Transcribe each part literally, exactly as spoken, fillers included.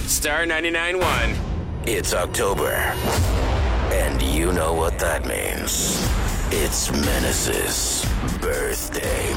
Star ninety-nine point one. It's October. And you know what that means. It's Menace's birthday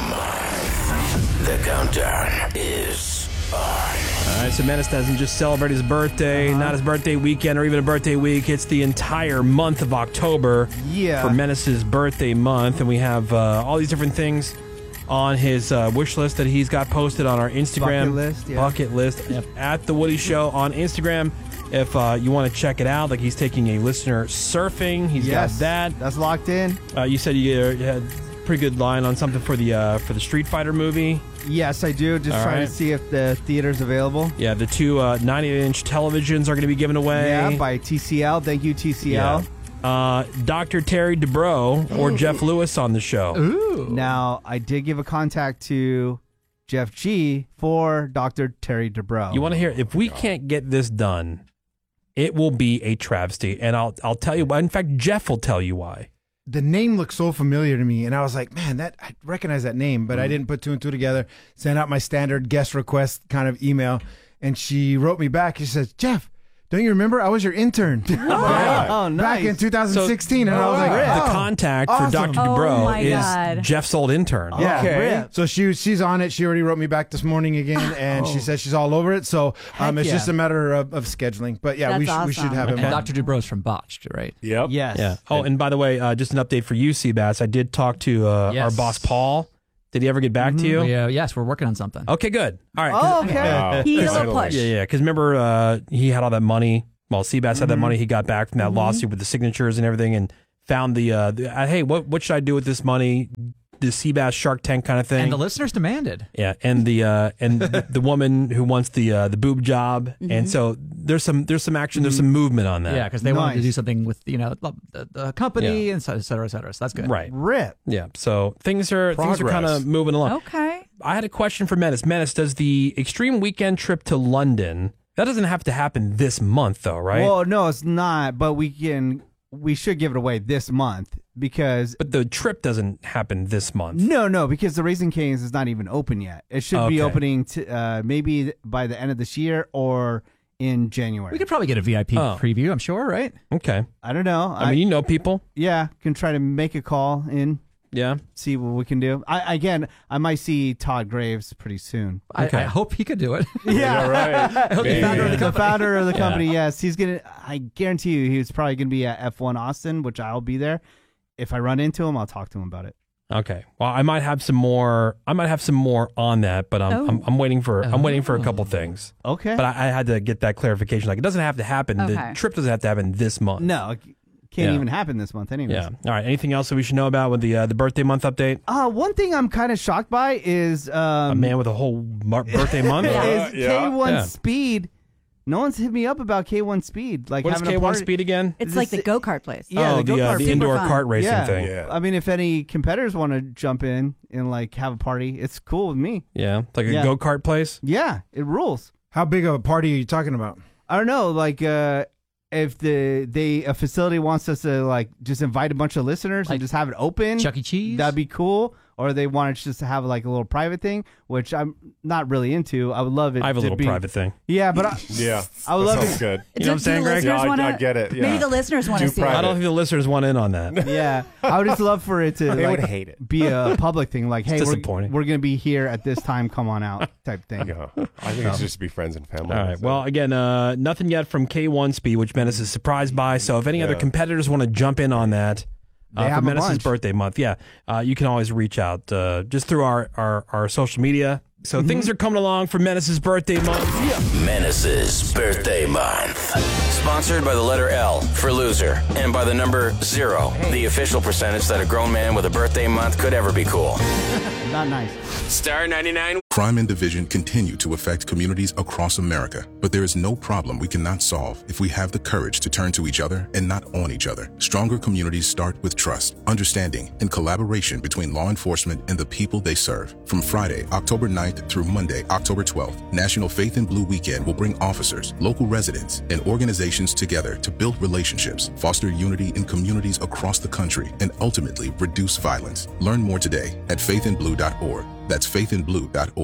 month. The countdown is on. All right, so Menace doesn't just celebrate his birthday, uh-huh. not his birthday weekend or even a birthday week. It's the entire month of October yeah. for Menace's birthday month. And we have uh, all these different things on his uh, wish list that he's got posted on our Instagram. Bucket list, yeah. Bucket list yep. at The Woody Show on Instagram. If uh, you want to check it out, like he's taking a listener surfing. He's yes, got that. That's locked in. Uh, you said you had a pretty good line on something for the uh, for the Street Fighter movie. Yes, I do. Just All trying right. to see if the theater's available. Yeah, the two uh, ninety inch televisions are going to be given away. Yeah, by T C L. Thank you, T C L. Yeah. Uh, Doctor Terry Dubrow or Jeff Lewis on the show. Ooh. Now, I did give a contact to Jeff G for Doctor Terry Dubrow. You want to hear? If we can't get this done, it will be a travesty. And I'll I'll tell you why. In fact, Jeff will tell you why. The name looked so familiar to me, and I was like, man, that I recognize that name, but mm. I didn't put two and two together. Sent out my standard guest request kind of email, and she wrote me back. She says, Jeff, don't you remember? I was your intern. Oh, oh nice. Back in two thousand sixteen. So, and I was like, oh, the oh, contact awesome. for Doctor Oh, Dubrow my is God. Jeff's old intern. Yeah. Okay. So she she's on it. She already wrote me back this morning again, and oh. she says she's all over it. So um, it's yeah. just a matter of, of scheduling. But yeah, That's we, sh- awesome. we should have Okay. him on. Doctor Dubrow's from Botched, right? Yep. Yes. Yeah. Oh, and by the way, uh, just an update for you, Seabass. I did talk to uh, Yes. our boss, Paul. Did he ever get back to you? We, uh, yes, we're working on something. Okay, good. All right. 'cause- Oh, okay. Wow. He needed a little Finally. push. Yeah, yeah. Because remember, uh, he had all that money. Well, Seabass had that Mhm. money. He got back from that lawsuit with the signatures and everything, and found the, uh, the uh, hey, what what should I do with this money? The Seabass Shark Tank kind of thing. And the listeners demanded. Yeah, and the uh, and the, the woman who wants the uh, the boob job, Mm-hmm. and so there's some there's some action, there's some movement on that. Yeah, because they wanted to Nice. do something with, you know, the, the company Yeah. and so, et cetera, et cetera. So that's good. Right. Rip. Yeah. So things are things are Progress. kind of moving along. Okay. I had a question for Menace. Menace, does the extreme weekend trip to London, that doesn't have to happen this month though, right? Well, no, it's not. But we can. We should give it away this month because. But the trip doesn't happen this month. No, no, because the Raising Cane's is not even open yet. It should Okay. be opening to, uh, maybe by the end of this year or in January. We could probably get a V I P Oh. preview, I'm sure, right? Okay. I don't know. I mean, you know people. yeah, can try to make a call in, Yeah. see what we can do. I again, I might see Todd Graves pretty soon. Okay. I, I hope he could do it. Yeah, right. I hope the founder of the the company. founder of the Yeah. company. Yes, he's gonna. I guarantee you, he's probably gonna be at F one Austin, which I'll be there. If I run into him, I'll talk to him about it. Okay. Well, I might have some more. I might have some more on that, but I'm Oh. I'm, I'm waiting for I'm waiting for a Oh. couple things. Okay. But I, I had to get that clarification. Like, it doesn't have to happen. Okay. The trip doesn't have to happen this month. no, it can't Yeah. even happen this month, anyways. Yeah. All right. Anything else that we should know about with the uh, the birthday month update? Uh, one thing I'm kind of shocked by is um, A man with a whole mar- birthday month. is Yeah. K one Yeah. Speed. No one's hit me up about K one Speed. Like What is having K a one party. Speed again? It's Is like this- the go-kart place. Yeah, oh, the the, uh, go-kart. the Super indoor fun. kart racing Yeah. thing. Yeah. I mean, if any competitors want to jump in and like have a party, it's cool with me. Yeah. It's like a Yeah. go kart place. Yeah, it rules. How big of a party are you talking about? I don't know, like uh, if the they a facility wants us to like just invite a bunch of listeners Like and just have it open, Chuck E. Cheese? that'd be cool. Or they want to just have like a little private thing, which I'm not really into. I would love it. I have a to little be, private thing. Yeah, but I, Yeah. I would that love sounds it. good. You know what I'm Do saying, the Greg? listeners Yeah, I- wanna, I get it, yeah. Maybe the listeners want to Do see private. I it. don't think the listeners want in on that. Yeah, I would just love for it to They like, would hate it. be a public thing. Like, hey, It's we're, disappointing. we're gonna be here at this time. Come on out, type thing. Yeah. I think it's just to be friends and family. All right. So- Well, again, uh, nothing yet from K one Speed, which Menace is surprised by. So if any other Yeah. competitors want to jump in on that uh, They for have a Menace's bunch. birthday month, yeah, uh, you can always reach out uh, just through our, our, our social media. So Mm-hmm. things are coming along for Menace's birthday month. Menace's birthday month. Sponsored by the letter L for loser and by the number zero, the official percentage that a grown man with a birthday month could ever be cool. Not nice. Star ninety-nine. Crime and division continue to affect communities across America, but there is no problem we cannot solve if we have the courage to turn to each other and not on each other. Stronger communities start with trust, understanding, and collaboration between law enforcement and the people they serve. From Friday, October ninth through Monday, October twelfth, National Faith in Blue Weekend will bring officers, local residents, and organizations together to build relationships, foster unity in communities across the country, and ultimately reduce violence. Learn more today at faith in blue dot org. That's faith in blue dot org.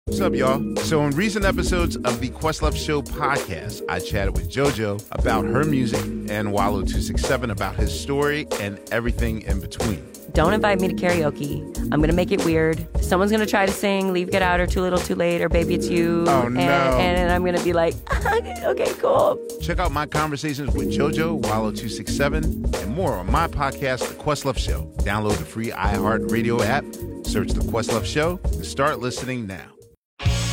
What's up, y'all? So in recent episodes of the Questlove Show podcast, I chatted with JoJo about her music and Wallow two six seven about his story and everything in between. Don't invite me to karaoke. I'm going to make it weird. Someone's going to try to sing Leave, Get Out, or Too Little, Too Late, or Baby It's You. Oh, no. And, and I'm going to be like, okay, cool. Check out my conversations with JoJo, Wallow two six seven, and more on my podcast, The Questlove Show. Download the free iHeartRadio app, search The Questlove Show, and start listening now.